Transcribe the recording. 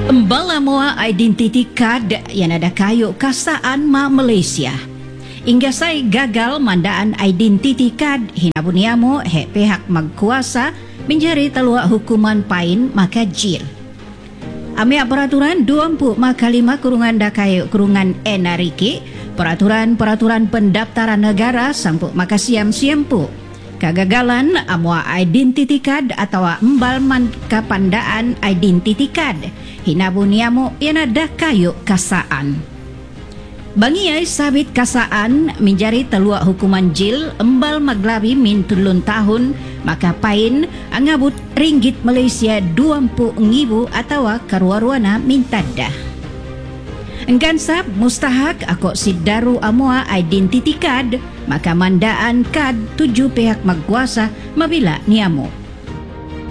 Embala moa identity card yang ada kayu kasaan ma Malaysia. Hingga saya gagal mandaan identity card hinabuniamo he pihak magkuasa menjadi teluak hukuman pain maka jil. Amia peraturan 20 maka 5 kurungan dakayu kurungan enariki peraturan pendaftaran negara sampuk maka siam-siampu. Kegagalan amua identity card atau embal man kapandaan identity card hinabuniamo yang ada kayu kasaan. Bangiay sabit kasaan menjadi teluak hukuman jil embal maglabi min 3 tahun maka pain angabut ringgit Malaysia 20,000 atau karuaruana mintada. Enggan sab mustahak ako si daru amua identity card maka mandaan kad 7 pihak magkuasa mabila niamo.